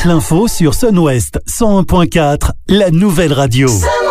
toute l'info sur Sun West 101.4, la nouvelle radio.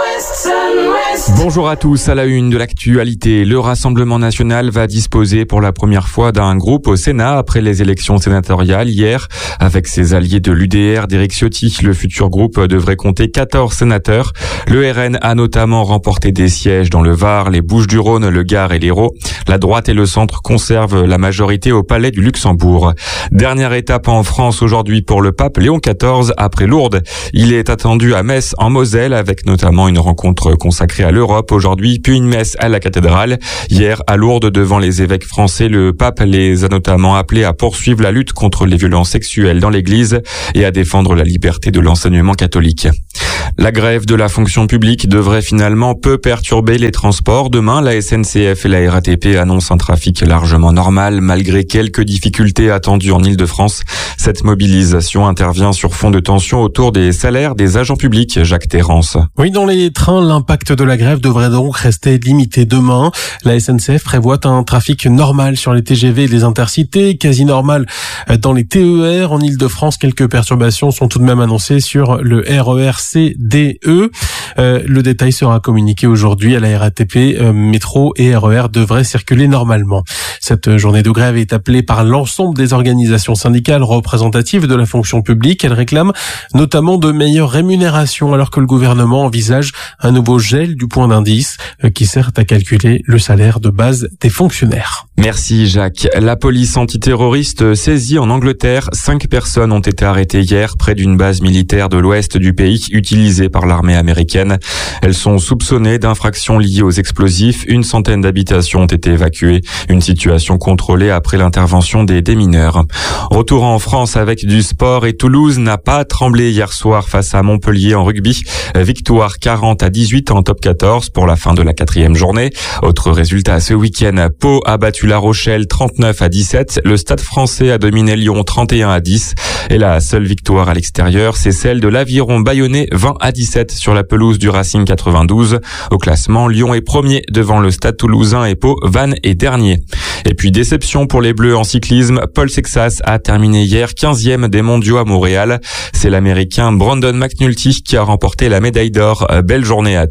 Bonjour à tous, à la une de l'actualité. Le Rassemblement national va disposer pour la première fois d'un groupe au Sénat après les élections sénatoriales hier. Avec ses alliés de l'UDR d'Éric Ciotti, le futur groupe devrait compter 14 sénateurs. Le RN a notamment remporté des sièges dans le Var, les Bouches-du-Rhône, le Gard et l'Hérault. La droite et le centre conservent la majorité au Palais du Luxembourg. Dernière étape en France aujourd'hui pour le pape Léon XIV après Lourdes. Il est attendu à Metz en Moselle avec notamment une rencontre consacrée à l'Europe aujourd'hui, puis une messe à la cathédrale. Hier, à Lourdes, devant les évêques français, le pape les a notamment appelés à poursuivre la lutte contre les violences sexuelles dans l'Église et à défendre la liberté de l'enseignement catholique. La grève de la fonction publique devrait finalement peu perturber les transports. Demain, la SNCF et la RATP annoncent un trafic largement normal malgré quelques difficultés attendues en Île-de-France. Cette mobilisation intervient sur fond de tension autour des salaires des agents publics. Jacques Terrance. Oui, dans les trains, l'impact de la grève devrait donc rester limité demain. La SNCF prévoit un trafic normal sur les TGV et les intercités, quasi normal dans les TER. En Île-de-France, quelques perturbations sont tout de même annoncées sur le RER-C DE. Le détail sera communiqué aujourd'hui à la RATP. Métro et RER devraient circuler normalement. Cette journée de grève est appelée par l'ensemble des organisations syndicales représentatives de la fonction publique. Elles réclament notamment de meilleures rémunérations alors que le gouvernement envisage un nouveau gel du point d'indice qui sert à calculer le salaire de base des fonctionnaires. Merci Jacques. La police antiterroriste saisie en Angleterre. 5 personnes ont été arrêtées hier près d'une base militaire de l'ouest du pays utilisée par l'armée américaine. Elles sont soupçonnées d'infractions liées aux explosifs. Une centaine d'habitations ont été évacuées. Une situation contrôlée après l'intervention des démineurs. Retour en France avec du sport et Toulouse n'a pas tremblé hier soir face à Montpellier en rugby. Victoire 40-18 en top 14 pour la fin de la 4e journée. Autre résultat ce week-end, Pau a battu La Rochelle 39-17. Le Stade Français a dominé Lyon 31-10. Et la seule victoire à l'extérieur, c'est celle de l'Aviron Bayonnais 20-17 sur la pelouse du Racing 92. Au classement, Lyon est premier devant le Stade Toulousain et Pau, Vannes est dernier. Et puis déception pour les Bleus en cyclisme. Paul Sexas a terminé hier 15e des mondiaux à Montréal. C'est l'Américain Brandon McNulty qui a remporté la médaille d'or. Belle journée à tous.